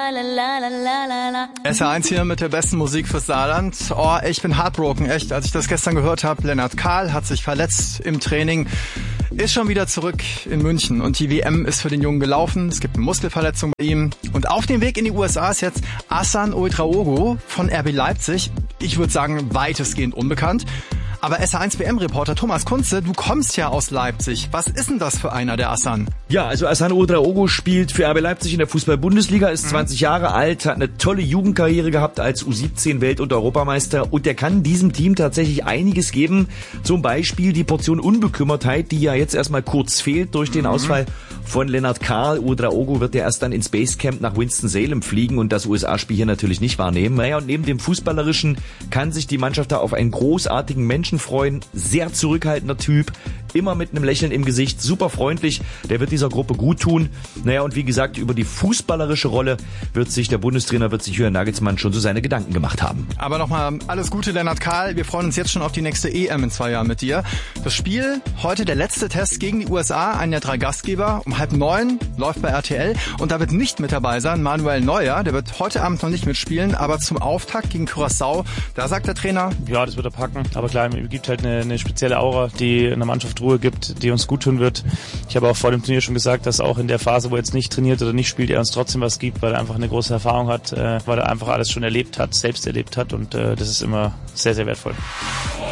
SR1 hier mit der besten Musik fürs Saarland. Oh, ich bin heartbroken, echt. Als ich das gestern gehört habe, Lennart Kahl hat sich verletzt im Training, ist schon wieder zurück in München und die WM ist für den Jungen gelaufen. Es gibt eine Muskelverletzung bei ihm. Und auf dem Weg in die USA ist jetzt Hassan Ouedraogo von RB Leipzig. Ich würde sagen, weitestgehend unbekannt. Aber SR1 WM-Reporter Thomas Kunze, du kommst ja aus Leipzig. Was ist denn das für einer, der Hassan? Ja, also Hassan Ouedraogo spielt für RB Leipzig in der Fußball-Bundesliga, ist 20 Jahre alt, hat eine tolle Jugendkarriere gehabt als U17-Welt- und Europameister und der kann diesem Team tatsächlich einiges geben. Zum Beispiel die Portion Unbekümmertheit, die ja jetzt erstmal kurz fehlt durch den Ausfall von Lennart Kahl. Ouedraogo wird ja erst dann ins Basecamp nach Winston-Salem fliegen und das USA-Spiel hier natürlich nicht wahrnehmen. Naja, und neben dem Fußballerischen kann sich die Mannschaft da auf einen großartigen Menschen freuen. Sehr zurückhaltender Typ, immer mit einem Lächeln im Gesicht, super freundlich. Der wird dieser Gruppe gut tun. Naja, und wie gesagt, über die fußballerische Rolle wird sich Julian Nagelsmann schon so seine Gedanken gemacht haben. Aber nochmal alles Gute, Lennart Kahl. Wir freuen uns jetzt schon auf die nächste EM in 2 Jahren mit dir. Das Spiel, heute der letzte Test gegen die USA, einen der 3 Gastgeber. Um 8:30 läuft bei RTL. Und da wird nicht mit dabei sein Manuel Neuer. Der wird heute Abend noch nicht mitspielen. Aber zum Auftakt gegen Curaçao, da sagt der Trainer... Ja, das wird er packen. Aber klar, es gibt halt eine spezielle Aura, die einer Mannschaft Ruhe gibt, die uns gut tun wird. Ich habe auch vor dem Turnier schon gesagt, dass auch in der Phase, wo er jetzt nicht trainiert oder nicht spielt, er uns trotzdem was gibt, weil er einfach eine große Erfahrung hat, weil er einfach alles schon erlebt hat, selbst erlebt hat und das ist immer sehr, sehr wertvoll.